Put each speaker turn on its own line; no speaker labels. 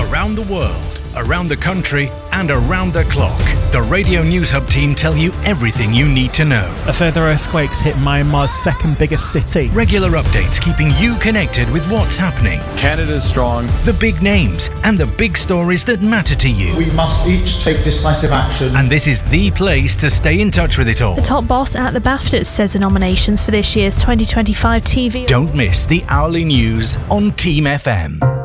Around the world, around the country, and around the clock, the Radio News Hub team tell you everything you need to know.
A further earthquake's hit Myanmar's second biggest city.
Regular updates keeping you connected with what's happening.
Canada's strong.
The big names and the big stories that matter to you.
We must each take decisive action.
And this is the place to stay in touch with it all.
The top boss at the BAFTAs says the nominations for this year's 2025 TV.
Don't miss the hourly news on Team FM.